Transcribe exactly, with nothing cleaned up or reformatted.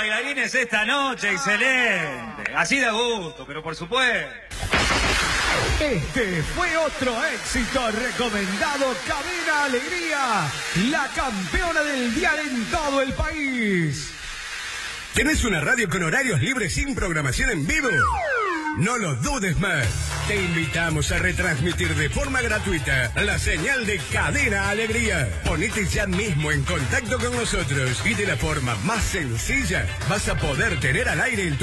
bailarines esta noche, excelente. Así da gusto, pero por supuesto. Este fue otro éxito recomendado. Cadena Alegría, la campeona del dial en todo el país. ¿Tenés una radio con horarios libres sin programación en vivo? No lo dudes más. Te invitamos a retransmitir de forma gratuita la señal de Cadena Alegría. Ponete ya mismo en contacto con nosotros y de la forma más sencilla vas a poder tener al aire en tu